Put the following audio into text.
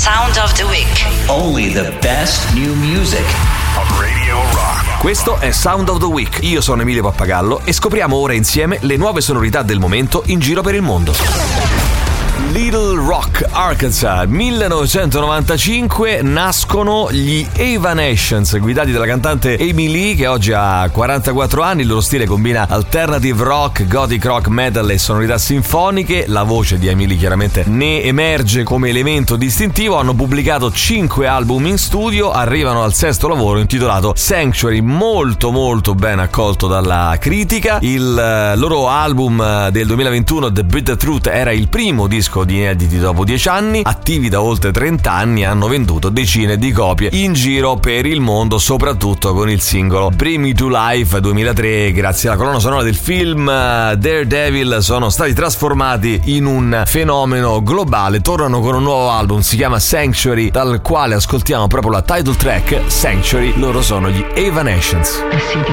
Sound of the Week. Only the best new music on Radio Rock. Questo è Sound of the Week. Io sono Emilio Pappagallo e scopriamo ora insieme le nuove sonorità del momento in giro per il mondo. Little Rock, Arkansas, 1995 nascono gli Evanescence, guidati dalla cantante Amy Lee, che oggi ha 44 anni. Il loro stile combina alternative rock, gothic rock, metal e sonorità sinfoniche. La voce di Amy Lee chiaramente ne emerge come elemento distintivo. Hanno pubblicato 5 album in studio, arrivano al 6º lavoro intitolato Sanctuary, molto ben accolto dalla critica. Il loro album del 2021, The Bitter Truth, era il primo disco di inediti dopo 10 anni, attivi da oltre 30 anni, hanno venduto decine di copie in giro per il mondo, soprattutto con il singolo Bring Me to Life 2003. Grazie alla colonna sonora del film Daredevil sono stati trasformati in un fenomeno globale. Tornano con un nuovo album, si chiama Sanctuary, dal quale ascoltiamo proprio la title track Sanctuary. Loro sono gli Evanescence.